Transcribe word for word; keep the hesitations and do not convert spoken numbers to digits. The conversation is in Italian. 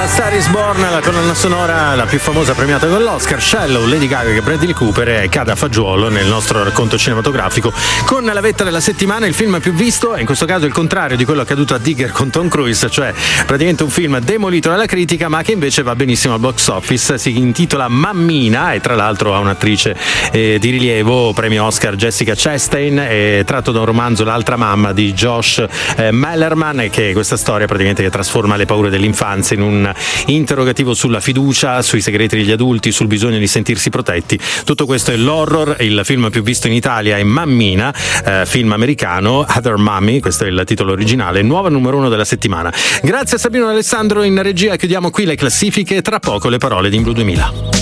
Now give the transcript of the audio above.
A Star is Born, la colonna sonora la più famosa premiata con l'Oscar, Shallow, Lady Gaga e Bradley Cooper, e cade a fagiolo nel nostro racconto cinematografico con la vetta della settimana. Il film più visto è in questo caso il contrario di quello accaduto a Digger con Tom Cruise, cioè praticamente un film demolito dalla critica ma che invece va benissimo al box office. Si intitola Mammina e tra l'altro ha un'attrice eh, di rilievo, premio Oscar, Jessica Chastain, è tratto da un romanzo L'altra mamma di Josh eh, Malerman, che è questa storia praticamente che trasforma le paure dell'infanzia in un interrogativo sulla fiducia, sui segreti degli adulti, sul bisogno di sentirsi protetti. Tutto questo è l'horror. Il film più visto in Italia è Mammina, eh, film americano, Other Mommy, questo è il titolo originale, nuova numero uno della settimana. Grazie a Sabino e Alessandro in regia, chiudiamo qui le classifiche, tra poco le parole di Inglu duemila.